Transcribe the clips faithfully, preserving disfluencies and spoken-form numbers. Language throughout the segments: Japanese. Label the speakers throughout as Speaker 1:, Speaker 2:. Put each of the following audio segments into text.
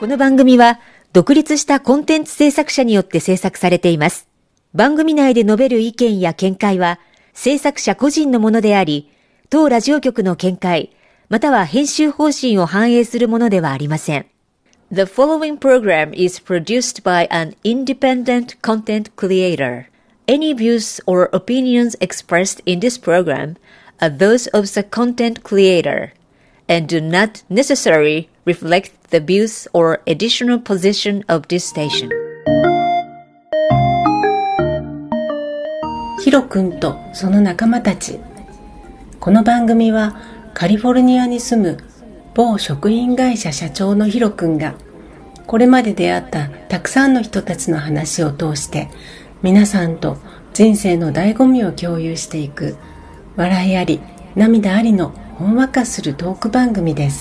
Speaker 1: この番組は独立したコンテンツ制作者によって制作されています。番組内で述べる意見や見解は制作者個人のものであり、当ラジオ局の見解、または編集方針を反映するものではありません。The following program is produced by an independent content creator. Any views or opinions expressed in this program are those of the content creator and do not necessarily reflect the views or additional position of this station.
Speaker 2: ヒロ君とその仲間たち。この番組はカリフォルニアに住む某食品会社社長のヒロ君がこれまで出会ったたくさんの人たちの話を通して皆さんと人生の醍醐味を共有していく笑いあり涙ありのほんわかするトーク番組です。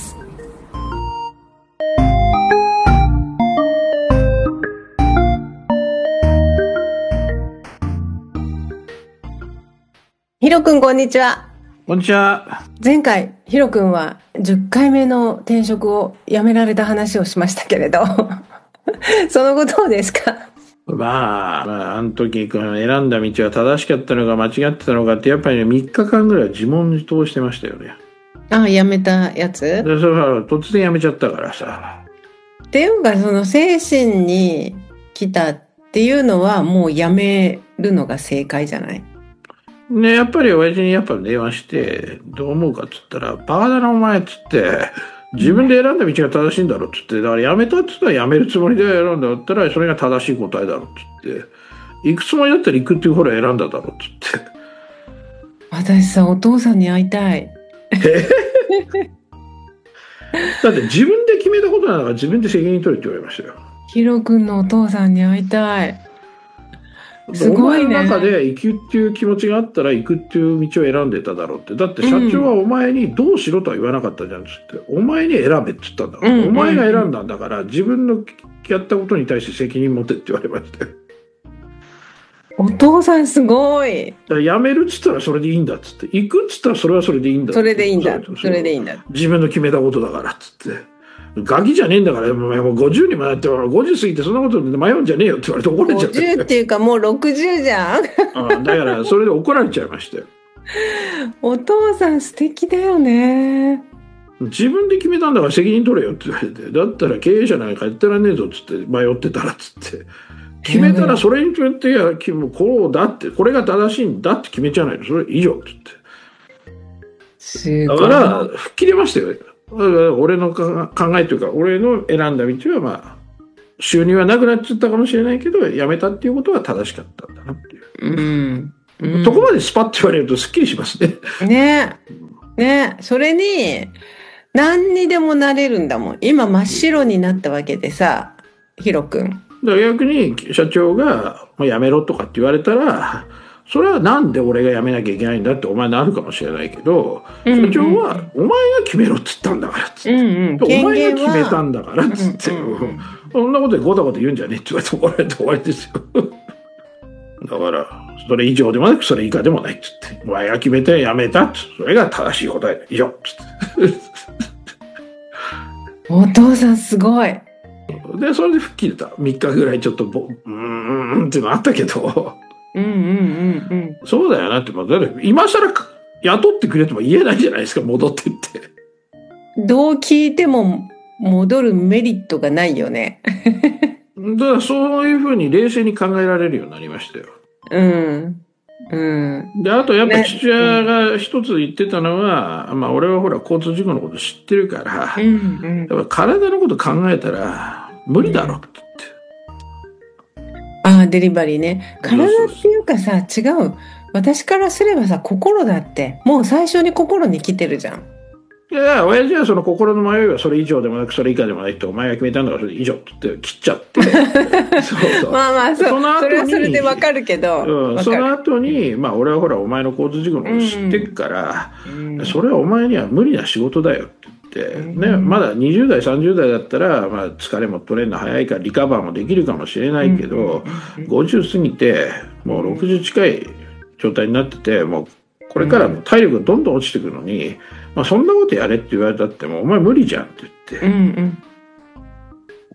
Speaker 2: ヒロ君こんにちは。
Speaker 3: こんにちは。
Speaker 2: 前回ヒロ君はじゅっかいめの転職を辞められた話をしましたけれどその後どうですか？
Speaker 3: まあ、まあ、あの時選んだ道は正しかったのか間違ってたのかってやっぱりねみっかかんぐらい自問自答してましたよね。
Speaker 2: ああ、辞めたやつ？
Speaker 3: でそれは突然辞めちゃったからさ。
Speaker 2: っていうかその精神に来たっていうのはもう辞めるのが正解じゃない？
Speaker 3: ね、やっぱり親父にやっぱ電話してどう思うかっつったらバカだなお前っつって自分で選んだ道が正しいんだろっつって、だから辞めたっつったら辞めるつもりで選んだったらそれが正しい答えだろっつって、行くつもりだったら行くっていう方ら選んだだろっつって。
Speaker 2: 私さお父さんに会いたい
Speaker 3: だって自分で決めたことなのから自分で責任取れって言われましたよ。
Speaker 2: ヒロ君のお父さんに会いたい。すごいね。
Speaker 3: お前の中で行くっていう気持ちがあったら行くっていう道を選んでただろうって。だって社長はお前にどうしろとは言わなかったじゃんっつって、お前に選べって言ったんだから、うんうんうん、お前が選んだんだから自分のやったことに対して責任持てって言われましたよ。
Speaker 2: お父さんすごい。
Speaker 3: だから辞めるっつったらそれでいいんだっつって、行くっつったらそれはそれでいいんだ。
Speaker 2: それでいいんだ。それでいいんだ。
Speaker 3: 自分の決めたことだからっつって。ガキじゃねえんだから、もうごじゅうにもなってごじゅう過ぎてそんなことで迷うんじゃねえよって言われて怒られちゃって。
Speaker 2: ごじゅうっていうかもうろくじゅうじゃん
Speaker 3: ああ、だからそれで怒られちゃいましたよ。
Speaker 2: お父さん素敵だよね。
Speaker 3: 自分で決めたんだから責任取れよって言われて、だったら経営者なんかやってらんねえぞっつって迷ってたらっつって決めたらそれによっていやこうだってこれが正しいんだって決めちゃわないとそれ以上っつって。
Speaker 2: すごい。
Speaker 3: だから吹っ切れましたよ。俺の考えというか俺の選んだ道はまあ収入はなくなっちゃったかもしれないけどやめたっていうことは正しかったんだなっていう、
Speaker 2: うんうん、
Speaker 3: とこまでスパッと言われるとすっきりしますね。
Speaker 2: ねね、それに何にでもなれるんだもん。今真っ白になったわけでさ、ヒロ君。だ
Speaker 3: から逆に社長がもうやめろとかって言われたらそれはなんで俺が辞めなきゃいけないんだってお前なるかもしれないけど、うんうん、社長はお前が決めろっつったんだからっつって、うんうん、お前が決めたんだからっつって、うんうん、そんなことでゴタゴタ言うんじゃねえって言われて怒られて終わりですよ。だからそれ以上でもなくそれ以下でもないっつってお前が決めて辞めたっつってそれが正しい答え以上っつって
Speaker 2: お父さんすごい。
Speaker 3: でそれで吹っ切れた。みっかぐらいちょっとボうーんっていうのあったけど
Speaker 2: うんうんうんうん、
Speaker 3: そうだよなって、まあ、今更雇ってくれとも言えないじゃないですか。戻ってって
Speaker 2: どう聞いても戻るメリットがないよね。
Speaker 3: だからそういうふうに冷静に考えられるようになりましたよ。
Speaker 2: うんうん。
Speaker 3: であとやっぱ父親が一つ言ってたのは、ね、まあ俺はほら交通事故のこと知ってるから、うんうん、やっぱ体のこと考えたら無理だろって言って。
Speaker 2: ああ、デリバリーね。体っていうかさ、違う。私からすればさ、心だって。もう最初に心に来てるじゃん。
Speaker 3: いや、親父はその心の迷いはそれ以上でもなくそれ以下でもないってお前が決めたんだからそれ以上って言って切っちゃって。
Speaker 2: そうそうまあまあ、そ, そ, それはそれでわかるけど。
Speaker 3: うん、その後に、まあ俺はほらお前の交通事故のこと知ってるから、うん、それはお前には無理な仕事だよって。ね、まだにじゅう代さんじゅう代だったら、まあ、疲れも取れるの早いからリカバーもできるかもしれないけど、ごじゅう過ぎてもうろくじゅう近い状態になっててもうこれからも体力がどんどん落ちてくるのに、まあ、そんなことやれって言われたってもお前無理じゃんって言って、うんうん、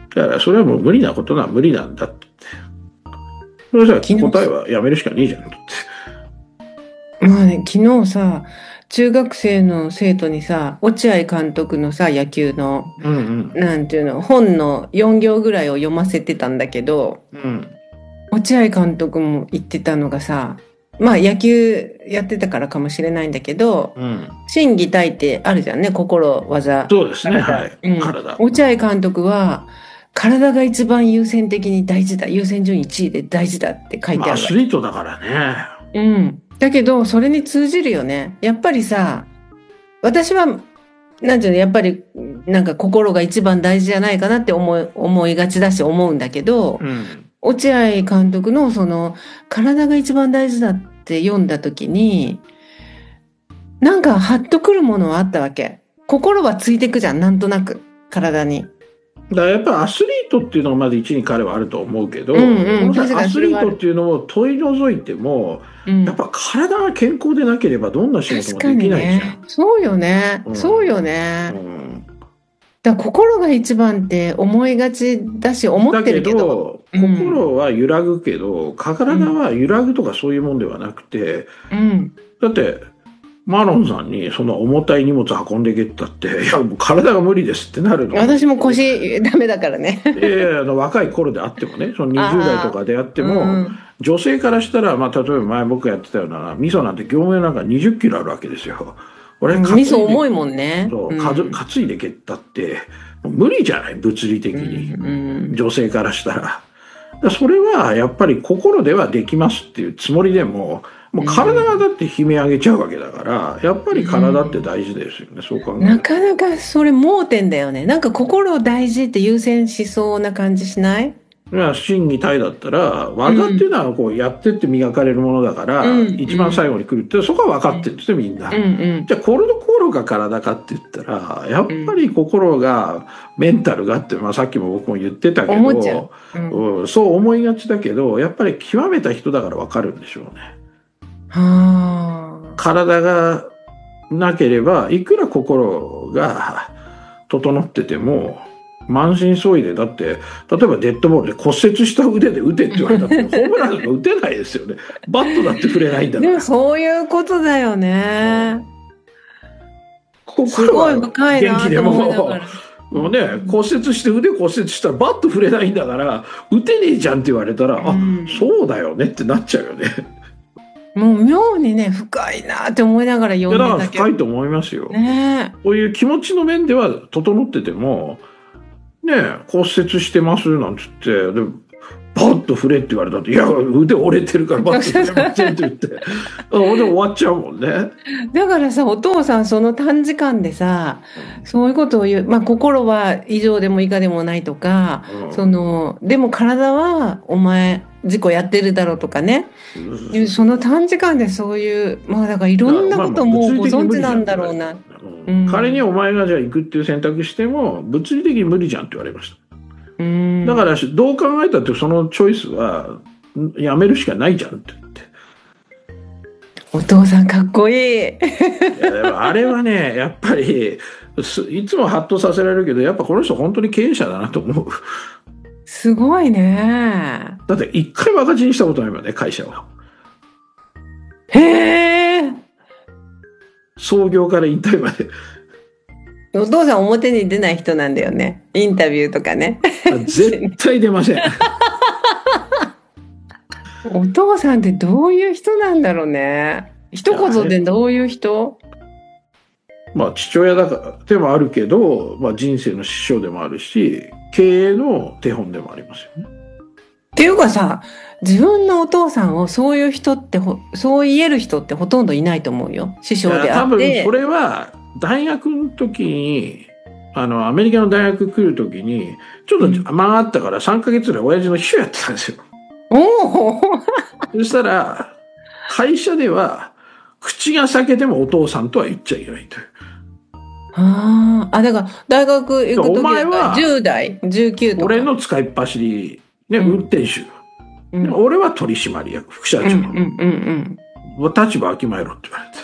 Speaker 3: だからそれはもう無理なことは無理なんだって言って。それじゃあ答えはやめるしかねえじゃんって。
Speaker 2: まあね、昨日さ、中学生の生徒にさ、落合監督のさ、野球の、
Speaker 3: うんうん、
Speaker 2: なんていうの、本のよん行ぐらいを読ませてたんだけど、
Speaker 3: うん、
Speaker 2: 落合監督も言ってたのがさ、まあ野球やってたからかもしれないんだけど、
Speaker 3: うん、
Speaker 2: 心技体ってあるじゃんね、心、技。
Speaker 3: そうですね、はい。
Speaker 2: うん、
Speaker 3: 体。
Speaker 2: 落合監督は、体が一番優先的に大事だ、優先順位いちいで大事だって書いてあるわけ。
Speaker 3: まあ、アスリートだからね。
Speaker 2: うん。だけど、それに通じるよね。やっぱりさ、私は、なんていうの、やっぱり、なんか心が一番大事じゃないかなって思い、思いがちだし思うんだけど、
Speaker 3: うん、
Speaker 2: 落合監督のその、体が一番大事だって読んだ時に、なんかハッとくるものはあったわけ。心はついてくじゃん、なんとなく、体に。
Speaker 3: だからやっぱアスリートっていうのがまず一に彼はあると思うけど、
Speaker 2: うんうん、
Speaker 3: アスリートっていうのを取り除いても、うん、やっぱ体が健康でなければどんな仕事もできないじゃん。
Speaker 2: ね、そうよね、うん、そうよね。うん、だから心が一番って思いがちだし思ってるけど。
Speaker 3: だけど、心は揺らぐけど、体は揺らぐとかそういうもんではなくて、うん、だって、マロンさんにその重たい荷物運んでけったって、いや、もう体が無理ですってなるの。
Speaker 2: 私も腰ダメだからね。
Speaker 3: いやいや、あの若い頃であってもね、そのにじゅう代とかであっても、うん、女性からしたら、まあ、例えば前僕がやってたような、味噌なんて業務用なんかにじゅっキロあるわけですよ。俺、
Speaker 2: 味噌重いもんね。
Speaker 3: そう、かず、担いでけったって、もう無理じゃない、物理的に。うんうん、女性からしたら。それはやっぱり心ではできますっていうつもりでも、もう体がだって悲鳴上げちゃうわけだから、やっぱり体って大事ですよね、うん、そう考えると。
Speaker 2: なかなかそれ盲点だよね。なんか心大事って優先しそうな感じしない？
Speaker 3: いや、心技体だったら、技っていうのはこうやってって磨かれるものだから、うん、一番最後に来るって、そこは分かってるんですよ、みんな。うんうん、じゃあ、これの心が体かって言ったら、やっぱり心が、メンタルがって、まあさっきも僕も言ってたけど、うんうん、そう思いがちだけど、やっぱり極めた人だから分かるんでしょうね。
Speaker 2: はあ、
Speaker 3: 体がなければ、いくら心が整ってても、満身創痍で、だって、例えばデッドボールで骨折した腕で打てって言われたって、ホームランなんか打てないですよね。バットだって触れないんだから。
Speaker 2: でもそういうことだよね。
Speaker 3: うん、
Speaker 2: すごい深いなと思いながら。
Speaker 3: もうね、骨折して腕骨折したらバット触れないんだから、打てねえじゃんって言われたら、うん、あ、そうだよねってなっちゃうよね。
Speaker 2: もう妙にね、深いなって思いながら読んでたけど。
Speaker 3: いや、だから深いと思いますよ。
Speaker 2: ね、
Speaker 3: こういう気持ちの面では整ってても、ねえ、骨折してますなんつって、で、バッと振れって言われたって、いや、腕折れてるからバッと振れませんって言って、で終わっちゃうもんね。
Speaker 2: だからさ、お父さんその短時間でさ、そういうことを言う、まあ心は以上でも以下でもないとか、うん、その、でも体はお前、事故やってるだろうとかね、うん、その短時間でそういう、まあだからいろんなこともご存知なんだろうな。
Speaker 3: うん、仮にお前がじゃあ行くっていう選択しても物理的に無理じゃんって言われました。うん、だからどう考えたってそのチョイスはやめるしかないじゃんって言って。
Speaker 2: お父さんかっこいい。い
Speaker 3: やあれはね、やっぱりいつもハッとさせられるけど、やっぱこの人本当に経営者だなと思う。
Speaker 2: すごいね。
Speaker 3: だって一回も赤字にしたことないもんね、会社は。
Speaker 2: へー。
Speaker 3: 創業から引退まで。
Speaker 2: お父さん表に出ない人なんだよね。インタビューとかね。
Speaker 3: 絶対出ません。
Speaker 2: お父さんってどういう人なんだろうね。一言でどういう人？
Speaker 3: まあ父親だからでもあるけど、まあ、人生の師匠でもあるし、経営の手本でもありますよね。
Speaker 2: っていうかさ、自分のお父さんをそういう人ってそう言える人ってほとんどいないと思うよ。師匠であって。
Speaker 3: 多分それは大学の時に、あのアメリカの大学来る時にちょっと間があったからさんかげつぐらい親父の秘書やってたんですよ。おお。そしたら会社では口が裂けてもお父さんとは言っちゃいけないという。
Speaker 2: ああ、だから大学行く時はじゅう代、じゅうきゅうとか。
Speaker 3: 俺の使いっ走り、ね、うん、運転手。うん、俺は取締役、副社長。うんうんうんうん、立場わきまえろって言われて。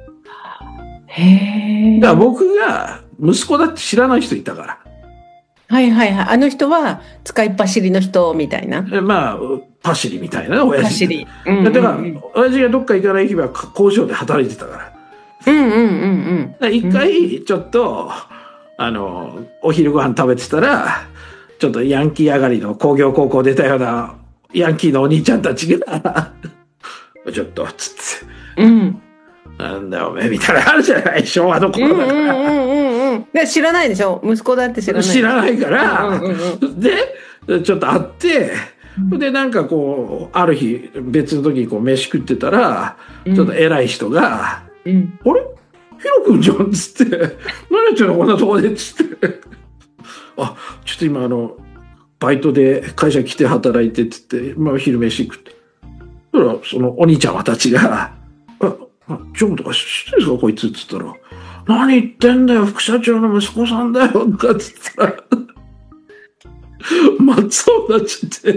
Speaker 2: へえ。
Speaker 3: だから僕が息子だって知らない人いたから。
Speaker 2: はいはいはい。あの人は使いっ走りの人みたいな。
Speaker 3: まあ、パシリみたいな、親父。
Speaker 2: パシリ。うんうんうん、
Speaker 3: だから、親父がどっか行かない日は工場で働いてたから。
Speaker 2: うんうんうんうん。
Speaker 3: 一回、ちょっと、あの、お昼ご飯食べてたら、ちょっとヤンキー上がりの工業高校出たようなヤンキーのお兄ちゃんたちが、ちょっと、つって。
Speaker 2: うん。
Speaker 3: なんだおめえみたいなのあるじゃない、昭和の頃だから。うんうん
Speaker 2: うんうん。で、知らないでしょ、息子だって知らない。
Speaker 3: 知らないから、
Speaker 2: うんうんうん、
Speaker 3: で、ちょっと会って、で、なんかこう、ある日、別の時にこう、飯食ってたら、ちょっと偉い人が、うん、あれヒロ君じゃんつって、何やってんのこんなとこでつって。あ、ちょっと今あの、バイトで会社来て働いてつって、まあ昼飯食って。だから、そのお兄ちゃんたちが、あ、ジョンとか知ってるんですかこいつっつったら、何言ってんだよ、副社長の息子さんだよ、とかっつったら、真っそうになっちゃって。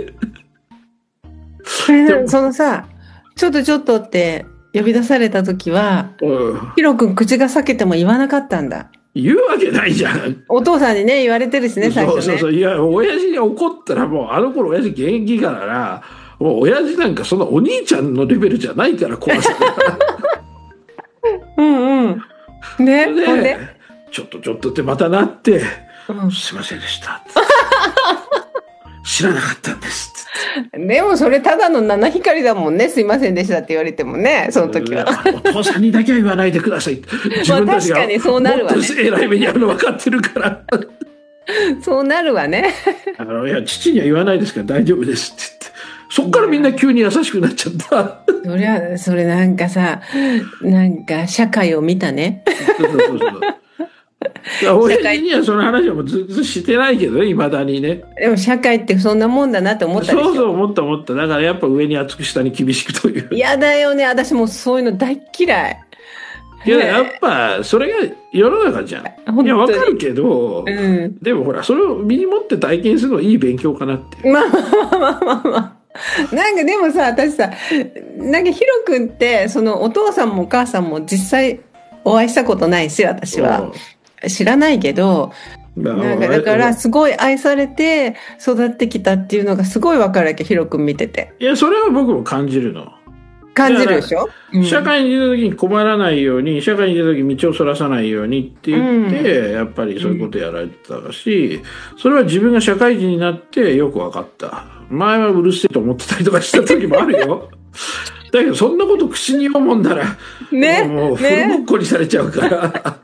Speaker 2: そのさ、ちょっとちょっとって呼び出された時は、うん、ヒロ君口が裂けても言わなかったんだ。
Speaker 3: 言うわけないじゃん。
Speaker 2: お父さんにね、言われてるしね、最初ね。
Speaker 3: そうそうそう。いや、親父に怒ったらもう、あの頃親父現役だから、もう親父なんかそのお兄ちゃんのレベルじゃないから、怖さが。
Speaker 2: うんうん。ね、
Speaker 3: で、ほんでちょっとちょっとってまたなって、うん、すいませんでした。知らなかったんです。
Speaker 2: でもそれただの七光だもんね。すいませんでしたって言われてもね、その時は。
Speaker 3: お父さんにだけは言わないでください。自分たちがもっと偉い目にあるの分かってるから。
Speaker 2: そうなるわね。
Speaker 3: あのいや父には言わないですから大丈夫ですって言って。そっからみんな急に優しくなっちゃった。
Speaker 2: そりゃ、それなんかさ、なんか社会を見たね。そうそうそうそう。
Speaker 3: 親父にはその話はもうずっとしてないけどね、未だにね。
Speaker 2: でも社会ってそんなもんだなって思ったでしょ。
Speaker 3: そうそう思った思った。だからやっぱ上に厚く下に厳しくという。
Speaker 2: 嫌だよね。私もそういうの大嫌い。
Speaker 3: いや、やっぱそれが世の中じゃん。いや、わかるけど、うん、でもほら、それを身に持って体験するのはいい勉強かなって。
Speaker 2: まあまあまあまあまあ。なんかでもさ、私さ、なんかヒロ君って、そのお父さんもお母さんも実際お会いしたことないし、私は。知らないけど、なんかだからすごい愛されて育ってきたっていうのがすごい分かるわけ、ヒロ君見てて。
Speaker 3: いや、それは僕も感じるの。
Speaker 2: 感じるでしょ、
Speaker 3: うん、社会に出た時に困らないように、社会に出た時に道をそらさないようにって言って、うん、やっぱりそういうことやられてたし、それは自分が社会人になってよく分かった。前はうるせえと思ってたりとかした時もあるよ。だけどそんなこと口に読むもんなら、ね、もうフルボッコにされちゃうから。ね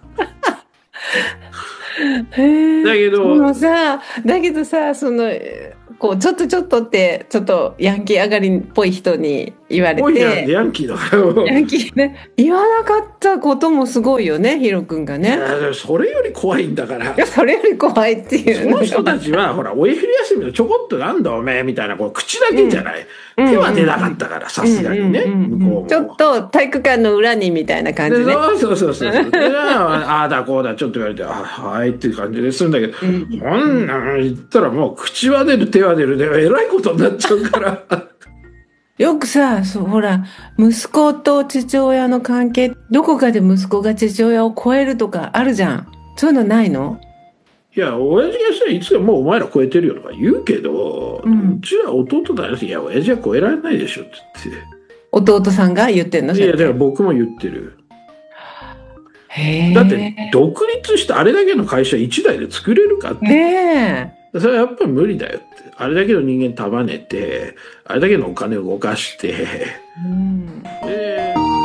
Speaker 2: へだけど、もうさ、だけどさ、その、こう、ちょっとちょっとって、ちょっとヤンキー上がりっぽい人に言われて。ぽい
Speaker 3: なんてヤンキーだからよ。
Speaker 2: ヤンキーね。言わなかったこともすごいよね、ヒロ君がね。い
Speaker 3: や、それより怖いんだから。
Speaker 2: いや、それより怖いっていう。
Speaker 3: その人たちは、ほら、お昼休みのちょこっとなんだおめえみたいな、こう、口だけじゃない。うん、手は出なかったから、さすがにね。向こうも。
Speaker 2: ちょっと体育館の裏にみたいな感じで。
Speaker 3: そうそうそうそう。ああだこうだ、ちょっと言われて、あはいっていう感じでするんだけど、うん、こんなん言ったらもう口は出る、手は出るで、えらいことになっちゃうから。
Speaker 2: よくさ、そう、ほら、息子と父親の関係、どこかで息子が父親を超えるとかあるじゃん。そういうのないの？
Speaker 3: いや、親父がさ、いつかもうお前ら超えてるよとか言うけど、うん、うちは弟だよ。いや、親父は超えられないでしょって言って。
Speaker 2: 弟さんが言ってんの？
Speaker 3: いや、だから僕も言ってる。
Speaker 2: へ
Speaker 3: だって、独立してあれだけの会社一台で作れるかって。
Speaker 2: ね
Speaker 3: え。それはやっぱり無理だよって。あれだけの人間束ねて、あれだけのお金を動かして、うん、